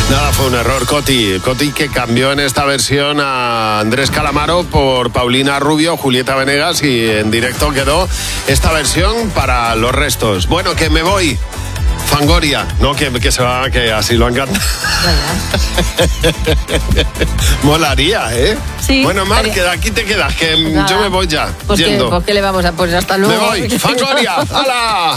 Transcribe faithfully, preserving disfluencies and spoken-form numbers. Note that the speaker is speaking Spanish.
Nada, fue un error, Coti. Coti que cambió en esta versión a Andrés Calamaro por Paulina Rubio, Julieta Venegas, y en directo quedó esta versión para los restos. Bueno, que me voy. Fangoria, no, que, que se va, que así lo han cantado. Molaría, ¿eh? Sí. Bueno, Mar, estaría... que de aquí te quedas, que Nada. yo me voy ya. Pues, yendo. ¿qué, pues ¿qué le vamos a poner? Hasta luego. Me voy, Fangoria, ¡hala!